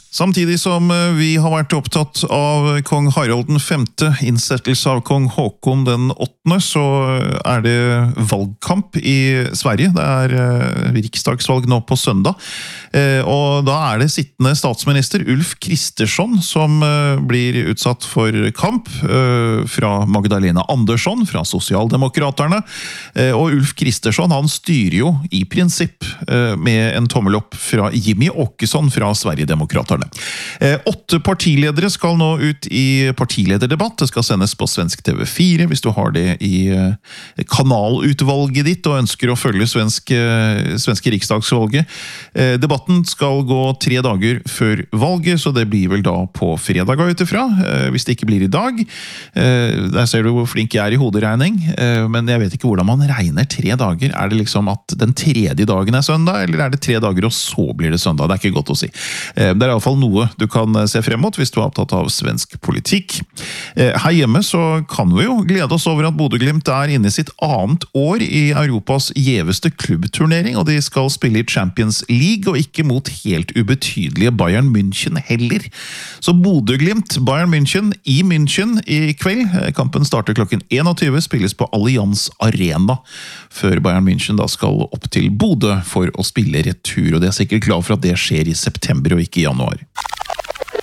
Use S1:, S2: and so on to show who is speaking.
S1: Samtidig som vi har vært opptatt av kong Harald den 5., innsettelse av kong Håkon den 8., så er det valgkamp i Sverige. Det er riksdagsvalg nå på søndag. Og da er det sittende statsminister Ulf Kristersson som blir utsatt for kamp fra Magdalena Andersson, fra Sosialdemokraterne. Og Ulf Kristersson, han styrer jo i prinsipp med en tommel opp fra Jimmy Åkesson fra Sverigedemokraterne. 8 partiledere skal nå ut i partilederdebatt. Det skal sendes på svensk TV4 hvis du har det i kanalutvalget ditt og ønsker å følge svenske riksdagsvalget. Debatten skal gå 3 dager før valget, så det blir vel da på fredag utifra, hvis det ikke blir i dag. Der ser du hvor flink jeg er i hoderegning, men jeg vet ikke hvordan man regner 3 dager. Er det liksom at den 3. dagen er søndag, eller er det 3 dager og så blir det søndag? Det er ikke godt å si. Det er i hvert fall noe du kan se frem mot hvis du er opptatt av svensk politikk. Her hjemme så kan vi jo glede oss over at Bodø Glimt er inne i sitt 2. år i Europas gjeveste klubbturnering, og de skal spille i Champions League, og ikke mot helt ubetydelige Bayern München heller. Så Bodø Glimt, Bayern München i München i kveld. Kampen starter klokken 21, spilles på Allianz Arena, før Bayern München da skal opp til Bodø for å spille retur, og de er sikkert glad for at det skjer i september og ikke i januar.